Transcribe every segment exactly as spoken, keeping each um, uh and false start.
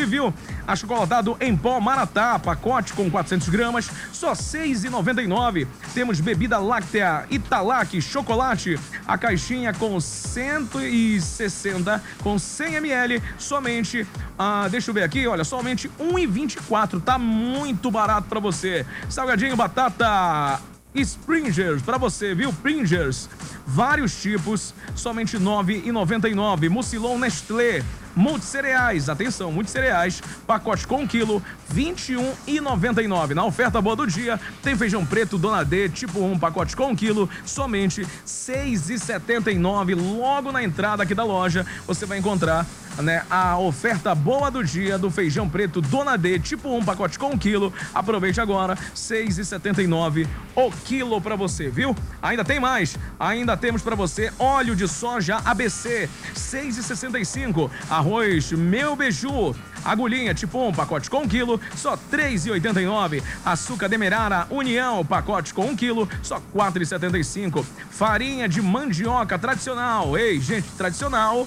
ali, viu? Achocolatado em pó Maratá, pacote com quatrocentas gramas, só seis reais e noventa e nove centavos. Temos bebida láctea Italac chocolate, a caixinha com cento e sessenta, com cem mililitros, somente, ah, deixa eu ver aqui, olha, somente um real e vinte e quatro centavos, tá muito barato pra você. Salgadinho batata Springers pra você, viu? Pringers, vários tipos, somente nove reais e noventa e nove centavos. Mucilon Nestlé multicereais, atenção, multicereais, pacote com um quilo, vinte e um reais e noventa e nove centavos. Na oferta boa do dia, tem feijão preto Dona D, tipo um, pacote com um quilo, somente seis reais e setenta e nove centavos. Logo na entrada aqui da loja, você vai encontrar, né, a oferta boa do dia do feijão preto Dona D, tipo um, pacote com um quilo. Aproveite agora, seis reais e setenta e nove centavos o quilo pra você, viu? Ainda tem mais, ainda temos pra você óleo de soja A B C, seis reais e sessenta e cinco centavos. Arroz Meu Beiju, agulhinha tipo um, pacote com um quilo, só três reais e oitenta e nove centavos. Açúcar Demerara União, pacote com um quilo, só quatro reais e setenta e cinco centavos. Farinha de mandioca tradicional, ei, gente, tradicional,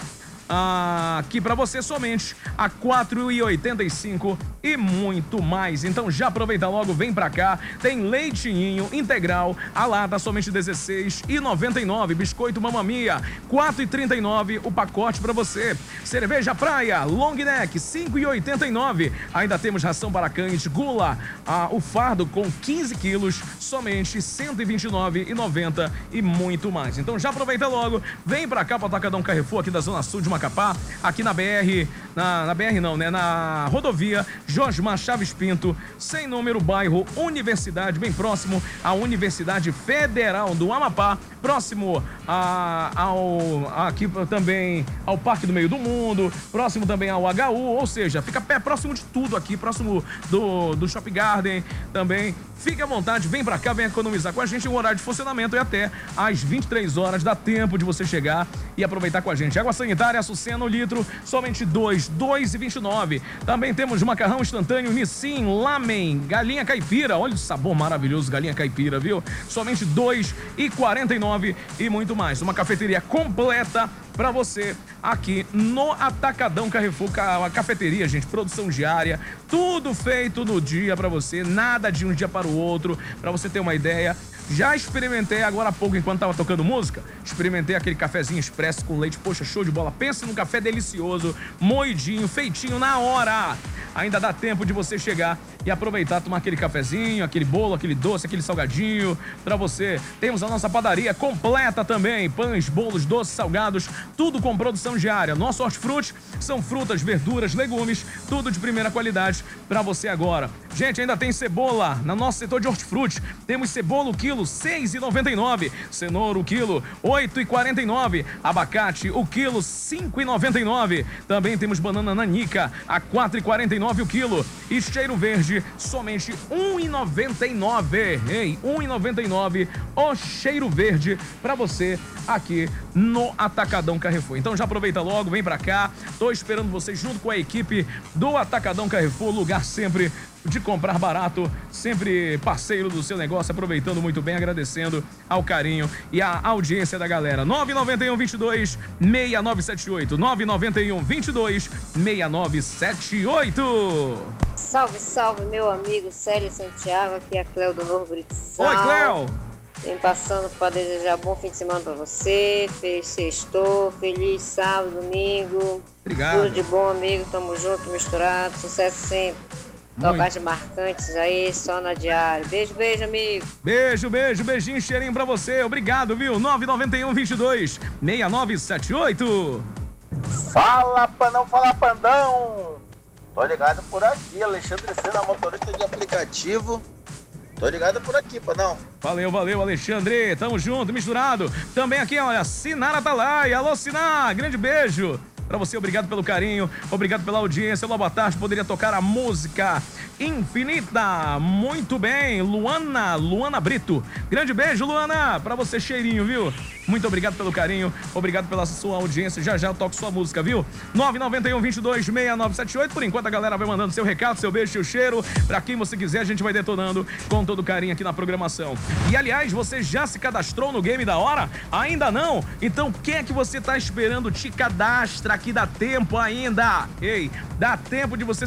ah, aqui pra você somente a quatro reais e oitenta e cinco centavos e muito mais. Então já aproveita logo, vem pra cá. Tem leite ninho integral, a lata somente dezesseis reais e noventa e nove centavos. Biscoito Mamma Mia, quatro reais e trinta e nove centavos o pacote pra você. Cerveja Praia Long Neck, cinco reais e oitenta e nove centavos. Ainda temos ração para cães Gula, ah, o fardo com quinze quilos, somente cento e vinte e nove reais e noventa centavos e muito mais. Então já aproveita logo, vem pra cá pro Atacadão Carrefour aqui da Zona Sul de Macapá, aqui na B R, na, na B R não, né? Na rodovia Josmar Chaves Pinto, sem número, bairro Universidade, bem próximo à Universidade Federal do Amapá, próximo a, ao, aqui também ao Parque do Meio do Mundo, próximo também ao H U, ou seja, fica pé próximo de tudo aqui, próximo do, do Shopping Garden também. Fique à vontade, vem pra cá, vem economizar com a gente. O horário de funcionamento é até às vinte e três horas, dá tempo de você chegar e aproveitar com a gente. Água sanitária Açucena, o litro, somente dois, dois reais e vinte e nove centavos. Também temos macarrão instantâneo Nissin, lamen, galinha caipira, olha o sabor maravilhoso, galinha caipira, viu? Somente dois reais e quarenta e nove centavos e muito mais. Uma cafeteria completa pra você aqui no Atacadão Carrefour, a cafeteria, gente, produção diária, tudo feito no dia pra você, nada de um dia para o outro, pra você ter uma ideia. Já experimentei agora há pouco, enquanto tava tocando música, experimentei aquele cafezinho expresso com leite, poxa, show de bola. Pensa num café delicioso, moidinho, feitinho na hora. Ainda dá tempo de você chegar e aproveitar, tomar aquele cafezinho, aquele bolo, aquele doce, aquele salgadinho pra você. Temos a nossa padaria completa também, pães, bolos, doces, salgados, tudo com produção diária. Nosso hortifruti são frutas, verduras, legumes, tudo de primeira qualidade pra você agora. Gente, ainda tem cebola no nosso setor de hortifruti. Temos cebola o quilo, seis reais e noventa e nove centavos. Cenoura o quilo, oito reais e quarenta e nove centavos. Abacate o quilo, cinco reais e noventa e nove centavos. Também temos banana nanica a quatro reais e quarenta e nove centavos o quilo. E cheiro verde, somente um real e noventa e nove centavos. Ei, um real e noventa e nove centavos o cheiro verde pra você aqui no Atacadão Carrefour. Então já aproveita logo, vem pra cá. Tô esperando vocês junto com a equipe do Atacadão Carrefour, lugar sempre de comprar barato, sempre parceiro do seu negócio, aproveitando muito bem, agradecendo ao carinho e à audiência da galera. nove nove um, vinte e dois, seis nove sete oito, nove nove um, vinte e dois, seis nove sete oito. Salve, salve, meu amigo Célio Santiago, aqui é a Cléo do Novo Brito. Oi, Cléo! Vem passando para desejar bom fim de semana para você, feliz sextou, feliz sábado, domingo. Obrigado. Tudo de bom, amigo, tamo junto, misturado, sucesso sempre. Tocadas marcantes aí, só na diária. Beijo, beijo, amigo. Beijo, beijo, beijinho, cheirinho pra você. Obrigado, viu? nove nove um, vinte e dois, seis nove sete oito. Fala, Panão, fala, Pandão. Tô ligado por aqui, Alexandre Sena, motorista de aplicativo. Tô ligado por aqui, Panão. Valeu, valeu, Alexandre. Tamo junto, misturado. Também aqui, olha, Sinara Atalaia. Alô, Sinar, grande beijo pra você, obrigado pelo carinho, obrigado pela audiência. Olá, boa tarde, poderia tocar a música Infinita. Muito bem, Luana, Luana Brito. Grande beijo, Luana, pra você, cheirinho, viu? Muito obrigado pelo carinho, obrigado pela sua audiência. Já já eu toco sua música, viu? nove nove um, vinte e dois, seis nove sete oito. Por enquanto a galera vai mandando seu recado, seu beijo, seu cheiro. Pra quem você quiser, a gente vai detonando com todo carinho aqui na programação. E aliás, você já se cadastrou no Game da Hora? Ainda não? Então o que é que você tá esperando? Te cadastra, que dá tempo ainda. Ei, dá tempo de você